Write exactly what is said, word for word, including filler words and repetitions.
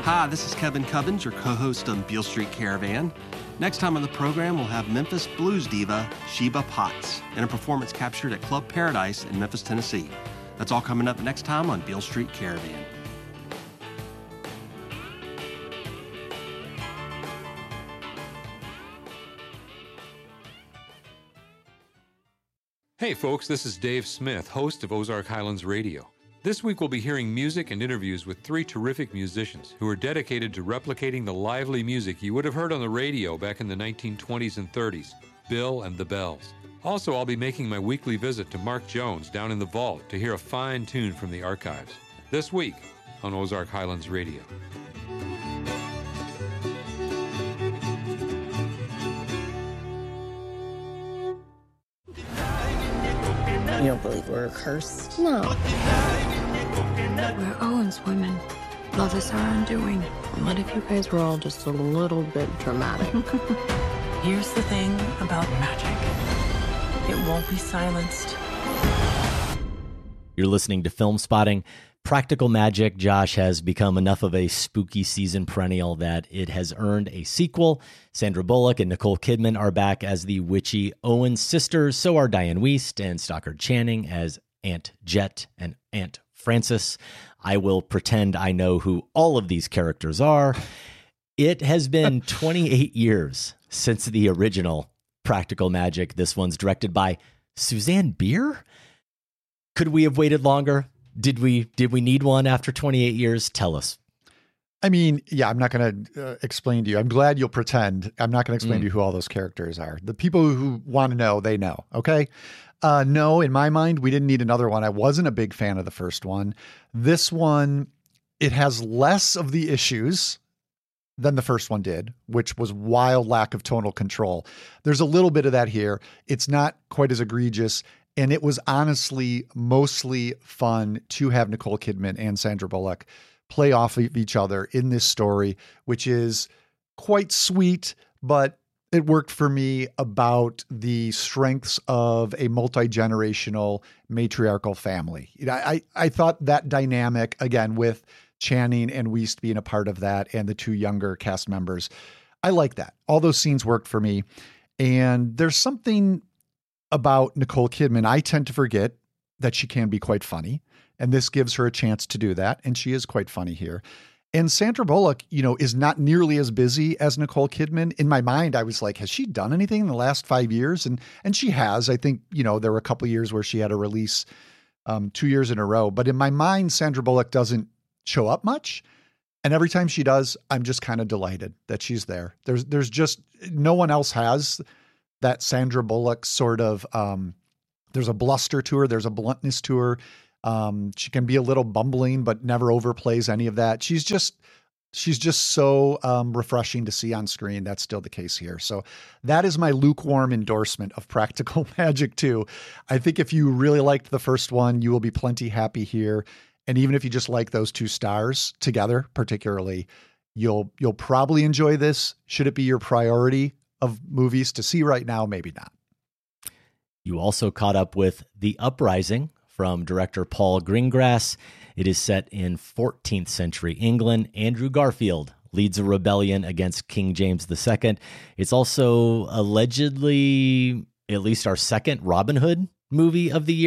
Hi, this is Kevin Cubbins, your co-host on Beale Street Caravan. Next time on the program, we'll have Memphis blues diva Sheba Potts in a performance captured at Club Paradise in Memphis, Tennessee. That's all coming up next time on Beale Street Caravan. Hey folks, this is Dave Smith, host of Ozark Highlands Radio. This week we'll be hearing music and interviews with three terrific musicians who are dedicated to replicating the lively music you would have heard on the radio back in the nineteen twenties and thirties, Bill and the Bells. Also, I'll be making my weekly visit to Mark Jones down in the vault to hear a fine tune from the archives. This week on Ozark Highlands Radio. You don't believe we're cursed? No. We're Owen's women. Love is our undoing. What if you guys were all just a little bit dramatic? Here's the thing about magic. It won't be silenced. You're listening to Film Spotting. Practical Magic, Josh, has become enough of a spooky season perennial that it has earned a sequel. Sandra Bullock and Nicole Kidman are back as the witchy Owen sisters. So are Diane Wiest and Stockard Channing as Aunt Jet and Aunt Frances. I will pretend I know who all of these characters are. It has been twenty-eight years since the original Practical Magic. This one's directed by Suzanne Bier. Could we have waited longer? Did we did we need one after twenty-eight years? Tell us. I mean, yeah, I'm not going to uh, explain to you. I'm glad you'll pretend. I'm not going to explain Mm. to you who all those characters are. The people who want to know, they know. Okay. Uh, no, in my mind, we didn't need another one. I wasn't a big fan of the first one. This one, it has less of the issues than the first one did, which was wild lack of tonal control. There's a little bit of that here. It's not quite as egregious. And it was honestly mostly fun to have Nicole Kidman and Sandra Bullock play off of each other in this story, which is quite sweet, but it worked for me about the strengths of a multi-generational matriarchal family. You know, I, I thought that dynamic, again, with Channing and Wiest being a part of that and the two younger cast members, I like that. All those scenes worked for me. And there's something about Nicole Kidman. I tend to forget that she can be quite funny, and this gives her a chance to do that. And she is quite funny here. And Sandra Bullock, you know, is not nearly as busy as Nicole Kidman. In my mind, I was like, has she done anything in the last five years? And, and she has. I think, you know, there were a couple of years where she had a release um, two years in a row. But in my mind, Sandra Bullock doesn't show up much. And every time she does, I'm just kind of delighted that she's there. There's, there's just no one else has that Sandra Bullock sort of, um, there's a bluster to her. There's a bluntness to her. Um, she can be a little bumbling, but never overplays any of that. She's just, she's just so um, refreshing to see on screen. That's still the case here. So that is my lukewarm endorsement of Practical Magic two. I think if you really liked the first one, you will be plenty happy here. And even if you just like those two stars together, particularly, you'll, you'll probably enjoy this. Should it be your priority of movies to see right now? Maybe not. You also caught up with The Uprising from director Paul Greengrass. It is set in fourteenth century England. Andrew Garfield leads a rebellion against King James the Second. It's also allegedly at least our second Robin Hood movie of the year.